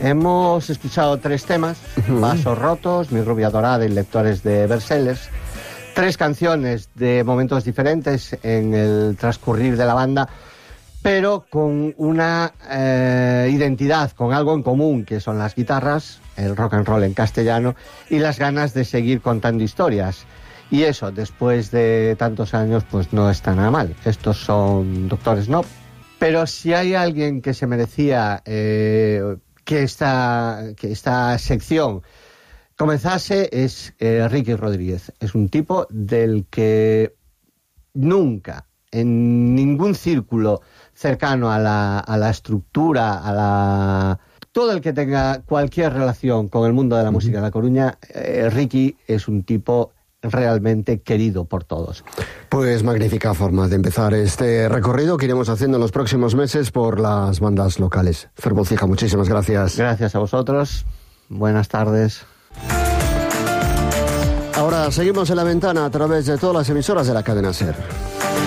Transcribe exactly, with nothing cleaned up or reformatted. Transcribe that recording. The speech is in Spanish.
Hemos escuchado tres temas, uh-huh. Vasos rotos, Mi rubia dorada y Lectores de bestsellers. Tres canciones de momentos diferentes en el transcurrir de la banda, pero con una eh, identidad, con algo en común, que son las guitarras, el rock and roll en castellano y las ganas de seguir contando historias. Y eso, después de tantos años, pues no está nada mal. Estos son Doctor Snob. Pero si hay alguien que se merecía eh, que, esta, que esta sección comenzase, es eh, Ricky Rodríguez. Es un tipo del que nunca, en ningún círculo cercano a la, a la estructura, a la... todo el que tenga cualquier relación con el mundo de la uh-huh. música de La Coruña, eh, Ricky es un tipo realmente querido por todos. Pues magnífica forma de empezar este recorrido que iremos haciendo en los próximos meses por las bandas locales. Fer Bolcija, muchísimas gracias. Gracias a vosotros. Buenas tardes. Ahora seguimos en La Ventana a través de todas las emisoras de la cadena SER.